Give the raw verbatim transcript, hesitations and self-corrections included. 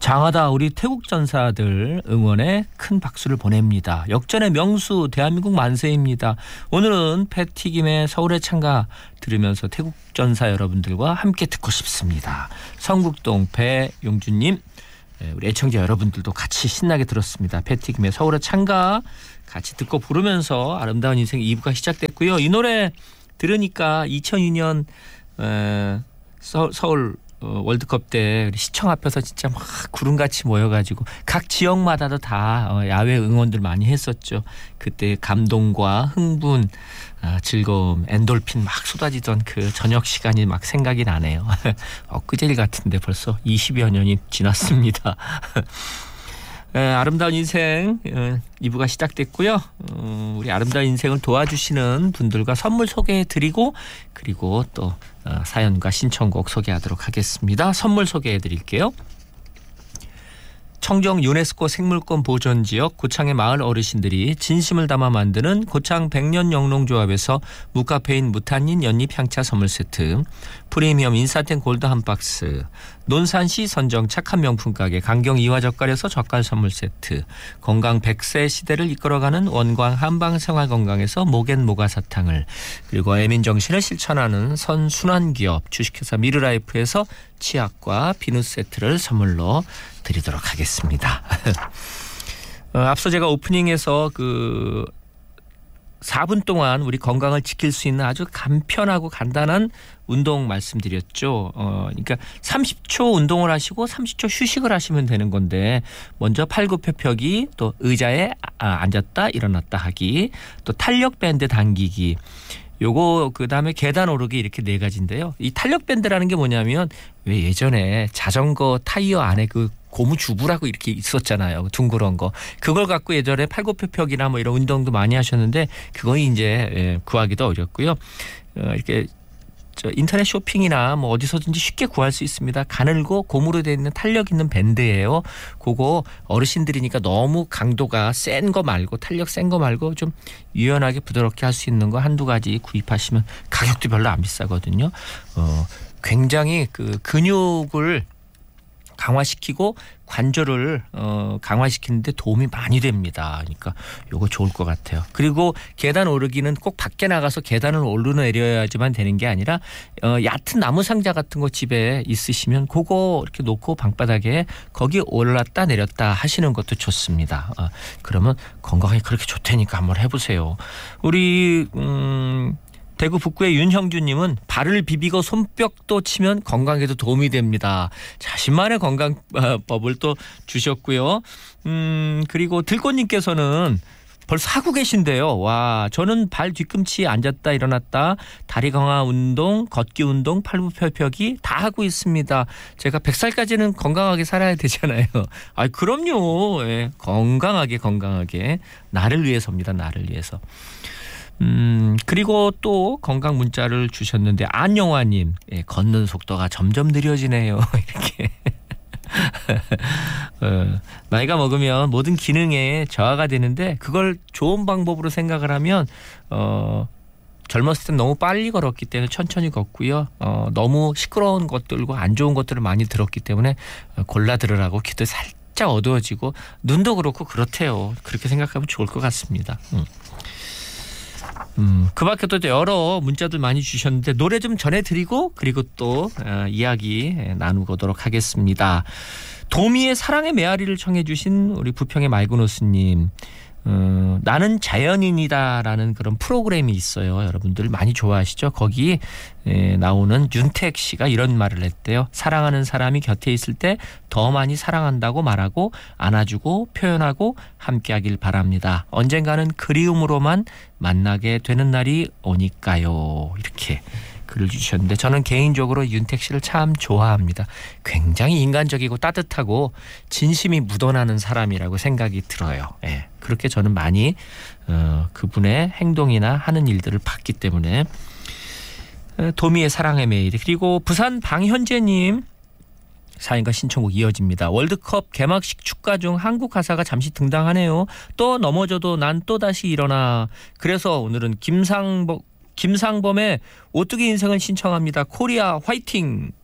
장하다 우리 태국 전사들 응원에 큰 박수를 보냅니다. 역전의 명수 대한민국 만세입니다. 오늘은 패튀김의 서울의 창가 들으면서 태국 전사 여러분들과 함께 듣고 싶습니다. 성북동 배용준님, 우리 애청자 여러분들도 같이 신나게 들었습니다. 패튀김의 서울의 창가 같이 듣고 부르면서 아름다운 인생 이 부가 시작됐고요. 이 노래 들으니까 이천이 년 에, 서, 서울 어, 월드컵 때 시청 앞에서 진짜 막 구름같이 모여가지고 각 지역마다도 다 어, 야외 응원들 많이 했었죠. 그때 감동과 흥분, 아, 즐거움, 엔돌핀 막 쏟아지던 그 저녁 시간이 막 생각이 나네요. 엊그제일 같은데 벌써 이십여 년이 지났습니다. 에, 아름다운 인생 에, 이 부가 시작됐고요. 어, 우리 아름다운 인생을 도와주시는 분들과 선물 소개해드리고 그리고 또 어, 사연과 신청곡 소개하도록 하겠습니다. 선물 소개해드릴게요. 청정 유네스코 생물권 보존지역 고창의 마을 어르신들이 진심을 담아 만드는 고창 백년 영농조합에서 무카페인 무탄닌 연잎 향차 선물 세트, 프리미엄 인사템 골드 한 박스, 논산시 선정 착한 명품 가게 강경 이화젓갈에서 젓갈 선물 세트, 건강 백 세 시대를 이끌어가는 원광 한방 생활건강에서 모겐 모가 사탕을, 그리고 애민정신을 실천하는 선순환기업 주식회사 미르라이프에서 치약과 비누 세트를 선물로 드리도록 하겠습니다. 어, 앞서 제가 오프닝에서 그 사 분 동안 우리 건강을 지킬 수 있는 아주 간편하고 간단한 운동 말씀드렸죠. 어, 그러니까 삼십 초 운동을 하시고 삼십 초 휴식을 하시면 되는 건데, 먼저 팔굽혀펴기, 또 의자에 앉았다 일어났다 하기, 또 탄력 밴드 당기기, 요거 그다음에 계단 오르기, 이렇게 네 가지인데요. 이 탄력 밴드라는 게 뭐냐면, 왜 예전에 자전거 타이어 안에 그 고무 주부라고 이렇게 있었잖아요. 둥그런 거. 그걸 갖고 예전에 팔굽혀펴기나 뭐 이런 운동도 많이 하셨는데, 그거 이제 구하기도 어렵고요. 어, 이렇게 저 인터넷 쇼핑이나 뭐 어디서든지 쉽게 구할 수 있습니다. 가늘고 고무로 되어 있는 탄력 있는 밴드예요. 그거 어르신들이니까 너무 강도가 센 거 말고, 탄력 센 거 말고 좀 유연하게 부드럽게 할 수 있는 거 한두 가지 구입하시면 가격도 별로 안 비싸거든요. 어, 굉장히 그 근육을 강화시키고 관절을 어, 강화시키는데 도움이 많이 됩니다. 그러니까 요거 좋을 것 같아요. 그리고 계단 오르기는 꼭 밖에 나가서 계단을 오르내려야지만 되는 게 아니라 어, 얕은 나무 상자 같은 거 집에 있으시면 그거 이렇게 놓고 방바닥에 거기 올랐다 내렸다 하시는 것도 좋습니다. 어, 그러면 건강에 그렇게 좋다니까 한번 해보세요. 우리 음, 대구 북구의 윤형주님은 발을 비비고 손뼉도 치면 건강에도 도움이 됩니다. 자신만의 건강법을 또 주셨고요. 음, 그리고 들꽃님께서는 벌써 하고 계신데요. 와, 저는 발 뒤꿈치 앉았다 일어났다, 다리 강화 운동, 걷기 운동, 팔굽혀펴기 다 하고 있습니다. 제가 백 살까지는 건강하게 살아야 되잖아요. 아, 그럼요. 예, 건강하게 건강하게 나를 위해서입니다. 나를 위해서. 음, 그리고 또 건강 문자를 주셨는데, 안영화님, 예, 걷는 속도가 점점 느려지네요. 이렇게. 어, 나이가 먹으면 모든 기능에 저하가 되는데, 그걸 좋은 방법으로 생각을 하면, 어, 젊었을 땐 너무 빨리 걸었기 때문에 천천히 걷고요. 어, 너무 시끄러운 것들과 안 좋은 것들을 많이 들었기 때문에 골라 들으라고 귀도 살짝 어두워지고, 눈도 그렇고 그렇대요. 그렇게 생각하면 좋을 것 같습니다. 음. 음, 그 밖에 또 여러 문자들 많이 주셨는데, 노래 좀 전해드리고 그리고 또 어, 이야기 나누도록 하겠습니다. 도미의 사랑의 메아리를 청해 주신 우리 부평의 말구노스님, 어, 나는 자연인이다라는 그런 프로그램이 있어요. 여러분들 많이 좋아하시죠? 거기 에, 나오는 윤택 씨가 이런 말을 했대요. 사랑하는 사람이 곁에 있을 때 더 많이 사랑한다고 말하고 안아주고 표현하고 함께하길 바랍니다. 언젠가는 그리움으로만 만나게 되는 날이 오니까요. 이렇게 글을 주셨는데, 저는 개인적으로 윤택 씨를 참 좋아합니다. 굉장히 인간적이고 따뜻하고 진심이 묻어나는 사람이라고 생각이 들어요. 예, 그렇게 저는 많이 어, 그분의 행동이나 하는 일들을 봤기 때문에. 도미의 사랑의 메일, 그리고 부산 방현재님 사연과 신청곡 이어집니다. 월드컵 개막식 축가 중 한국 가사가 잠시 등장하네요. 또 넘어져도 난 또다시 일어나. 그래서 오늘은 김상범 김상범의 오뚜기 인생을 신청합니다. 코리아 화이팅.